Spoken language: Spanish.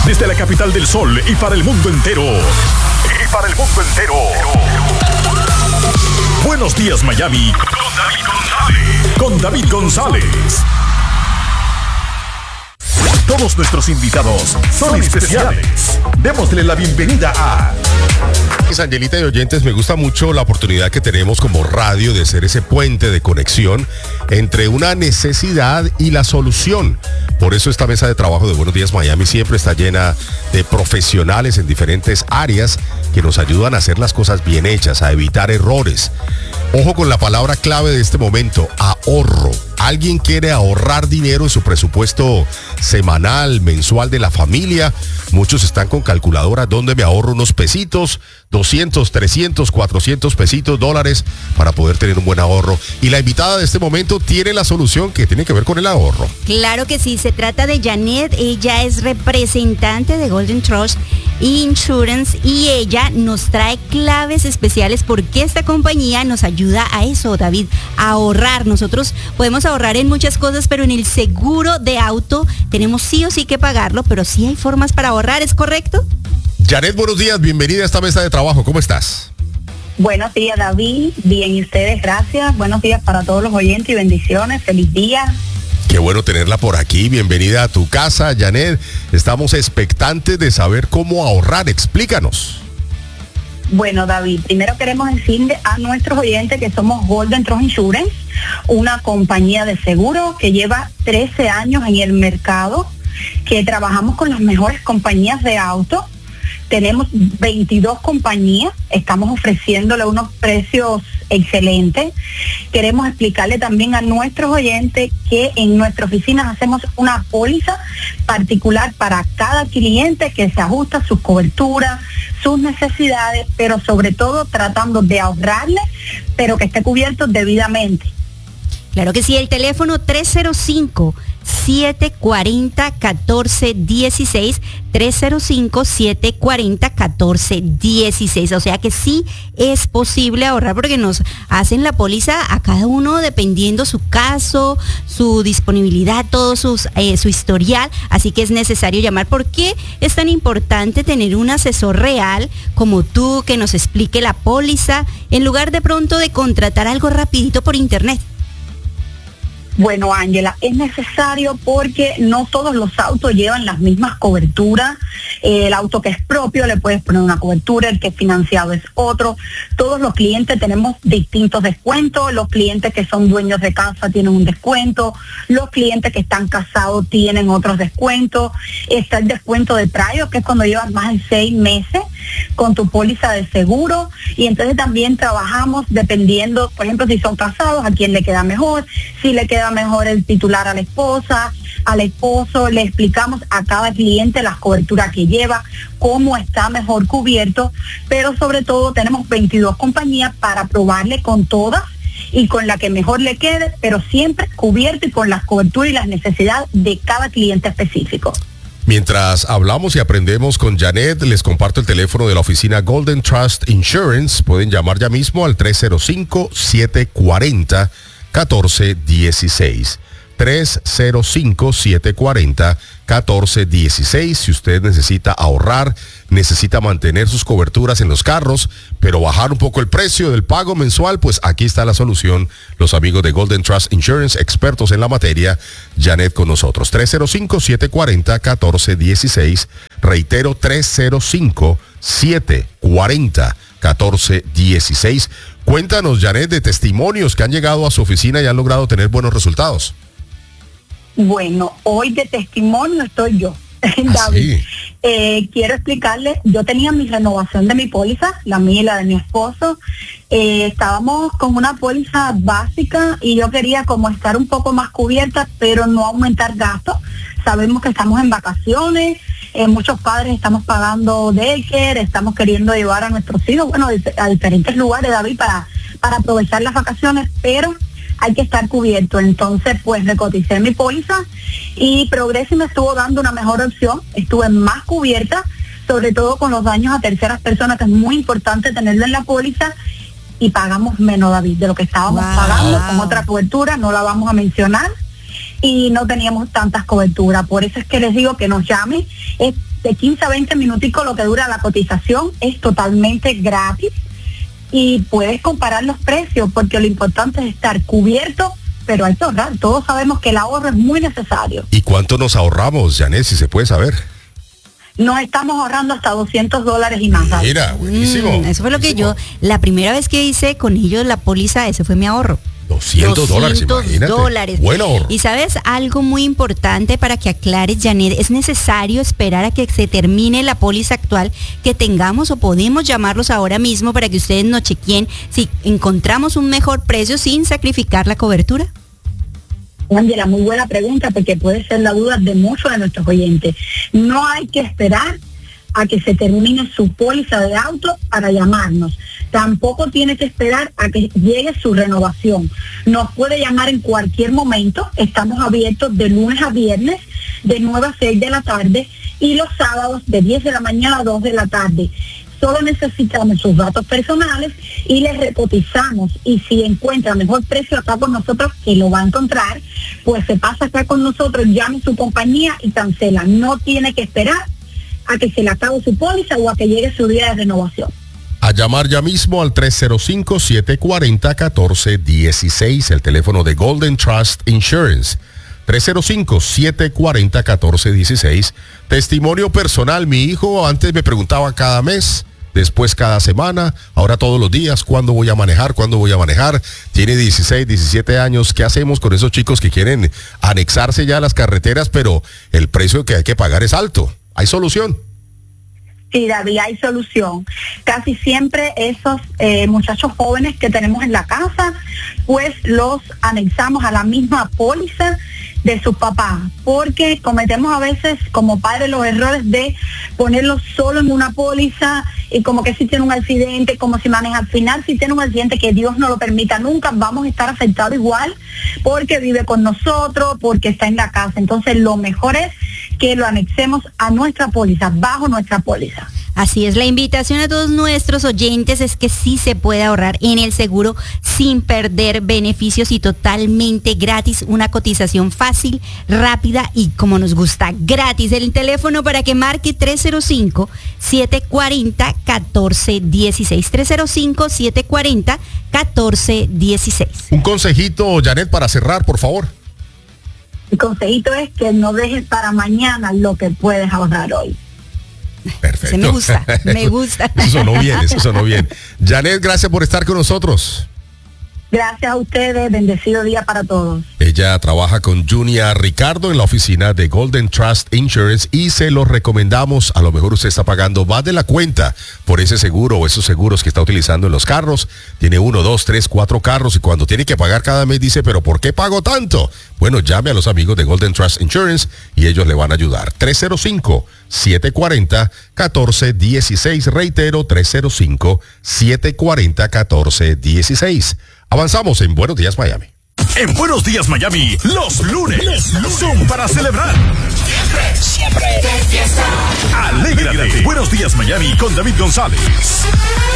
Desde la capital del sol y para el mundo entero. Buenos días, Miami. Con David González. Todos nuestros invitados son especiales. Démosle la bienvenida a... Angelita y oyentes, me gusta mucho la oportunidad que tenemos como radio de ser ese puente de conexión entre una necesidad y la solución. Por eso esta mesa de trabajo de Buenos Días Miami siempre está llena de profesionales en diferentes áreas que nos ayudan a hacer las cosas bien hechas, a evitar errores. Ojo con la palabra clave de este momento, ahorro. ¿Alguien quiere ahorrar dinero en su presupuesto semanal, mensual de la familia? Muchos están con calculadora, ¿dónde me ahorro unos pesitos? 200, 300, 400 pesitos, dólares, para poder tener un buen ahorro. Y la invitada de este momento tiene la solución que tiene que ver con el ahorro. Claro que sí, se trata de Janet. Ella es representante de Golden Trust Insurance y ella nos trae claves especiales porque esta compañía nos ayuda a eso, David, a ahorrar. Nosotros podemos ahorrar en muchas cosas, pero en el seguro de auto tenemos sí o sí que pagarlo, pero sí hay formas para ahorrar, ¿es correcto? Janet, buenos días, bienvenida a esta mesa de trabajo, ¿cómo estás? Buenos días, David, bien, y ustedes, gracias. Buenos días para todos los oyentes y bendiciones, feliz día. Qué bueno tenerla por aquí, bienvenida a tu casa, Janet. Estamos expectantes de saber cómo ahorrar, explícanos. Bueno, David, primero queremos decirle a nuestros oyentes que somos Golden Trust Insurance, una compañía de seguro que lleva 13 años en el mercado, que trabajamos con las mejores compañías de auto. Tenemos 22 compañías, estamos ofreciéndole unos precios excelentes. Queremos explicarle también a nuestros oyentes que en nuestra oficina hacemos una póliza particular para cada cliente que se ajusta a sus coberturas, sus necesidades, pero sobre todo tratando de ahorrarle, pero que esté cubierto debidamente. Claro que sí, el teléfono 305-740-1416, 305-740-1416, o sea que sí es posible ahorrar porque nos hacen la póliza a cada uno dependiendo su caso, su disponibilidad, todo su historial, así que es necesario llamar. ¿Por qué es tan importante tener un asesor real como tú que nos explique la póliza en lugar de pronto de contratar algo rapidito por internet? Bueno, Ángela, es necesario porque no todos los autos llevan las mismas coberturas. El auto que es propio le puedes poner una cobertura, el que es financiado es otro. Todos los clientes tenemos distintos descuentos. Los clientes que son dueños de casa tienen un descuento. Los clientes que están casados tienen otros descuentos. Está el descuento de trial, que es cuando llevas más de 6 meses con tu póliza de seguro. Y entonces también trabajamos dependiendo, por ejemplo, si son casados, a quién le queda mejor, si le queda mejor el titular a la esposa, al esposo. Le explicamos a cada cliente las coberturas que lleva, cómo está mejor cubierto, pero sobre todo tenemos 22 compañías para probarle con todas y con la que mejor le quede, pero siempre cubierto y con las coberturas y las necesidades de cada cliente específico. Mientras hablamos y aprendemos con Janet, les comparto el teléfono de la oficina Golden Trust Insurance. Pueden llamar ya mismo al 305-740-1416. 305-740-1416. Si usted necesita ahorrar, necesita mantener sus coberturas en los carros, pero bajar un poco el precio del pago mensual, pues aquí está la solución. Los amigos de Golden Trust Insurance, expertos en la materia. Janet con nosotros. 305-740-1416. Reitero, 305-740-1416. Cuéntanos, Janet, de testimonios que han llegado a su oficina y han logrado tener buenos resultados. Bueno, hoy de testimonio estoy yo, David. Sí. Quiero explicarles, yo tenía mi renovación de mi póliza, la mía y la de mi esposo. Estábamos con una póliza básica y yo quería como estar un poco más cubierta, pero no aumentar gastos. Sabemos que estamos en vacaciones, muchos padres estamos pagando daycare, estamos queriendo llevar a nuestros hijos, bueno, a diferentes lugares, David, para aprovechar las vacaciones, pero hay que estar cubierto. Entonces, pues recoticé mi póliza y Progressive me estuvo dando una mejor opción, estuve más cubierta, sobre todo con los daños a terceras personas, que es muy importante tenerlo en la póliza, y pagamos menos, David, de lo que estábamos pagando con otra cobertura, no la vamos a mencionar, y no teníamos tantas coberturas. Por eso es que les digo que nos llamen. Es de 15 a 20 minuticos lo que dura la cotización, es totalmente gratis y puedes comparar los precios porque lo importante es estar cubierto, pero hay que ahorrar. Todos sabemos que el ahorro es muy necesario. ¿Y cuánto nos ahorramos, Janet, si se puede saber? Nos estamos ahorrando hasta $200 y más. Mira, buenísimo. Eso fue lo que buenísimo. la primera vez que hice con ellos la póliza, ese fue mi ahorro. $200, imagínate. Buen ahorro. Y sabes, algo muy importante para que aclares, Janet, es necesario esperar a que se termine la póliza actual que tengamos, o podemos llamarlos ahora mismo para que ustedes nos chequeen si encontramos un mejor precio sin sacrificar la cobertura. Ángela, muy buena pregunta porque puede ser la duda de muchos de nuestros oyentes. No hay que esperar a que se termine su póliza de auto para llamarnos. Tampoco tiene que esperar a que llegue su renovación. Nos puede llamar en cualquier momento. Estamos abiertos de lunes a viernes, de 9 a 6 de la tarde, y los sábados de 10 de la mañana a 2 de la tarde. Solo necesitamos sus datos personales y les recotizamos. Y si encuentra mejor precio acá con nosotros, que lo va a encontrar, pues se pasa acá con nosotros, llame a su compañía y cancela. No tiene que esperar a que se le acabe su póliza o a que llegue su día de renovación. A llamar ya mismo al 305-740-1416, el teléfono de Golden Trust Insurance. 305-740-1416. Testimonio personal, mi hijo antes me preguntaba cada mes, después cada semana, ahora todos los días, ¿cuándo voy a manejar? ¿Cuándo voy a manejar? Tiene 16, 17 años, ¿qué hacemos con esos chicos que quieren anexarse ya a las carreteras, pero el precio que hay que pagar es alto? ¿Hay solución? Sí, David, hay solución. Casi siempre esos muchachos jóvenes que tenemos en la casa, pues los anexamos a la misma póliza de sus papás, porque cometemos a veces como padres los errores de ponerlos solo en una póliza y como que si tiene un accidente, como si maneja. Al final, si tiene un accidente, que Dios no lo permita nunca, vamos a estar afectados igual porque vive con nosotros, porque está en la casa. Entonces, lo mejor es que lo anexemos a nuestra póliza, bajo nuestra póliza. Así es, la invitación a todos nuestros oyentes es que sí se puede ahorrar en el seguro sin perder beneficios y totalmente gratis, una cotización fácil, rápida y como nos gusta, gratis. El teléfono para que marque 305-740-1416, 305-740-1416. Un consejito, Janet, para cerrar, por favor. El consejito es que no dejes para mañana lo que puedes ahorrar hoy. Perfecto. Se me gusta, me gusta. Eso sonó bien. Janet, gracias por estar con nosotros. Gracias a ustedes, bendecido día para todos. Ella trabaja con Junia Ricardo en la oficina de Golden Trust Insurance y se lo recomendamos. A lo mejor usted está pagando más de la cuenta por ese seguro o esos seguros que está utilizando en los carros. Tiene 1, 2, 3, 4 carros y cuando tiene que pagar cada mes dice, ¿pero por qué pago tanto? Bueno, llame a los amigos de Golden Trust Insurance y ellos le van a ayudar. 305-740-1416. Reitero, 305-740-1416. Avanzamos en Buenos Días Miami. En Buenos Días Miami, los lunes son para celebrar. Siempre de fiesta. Alégrate. Buenos Días Miami con David González.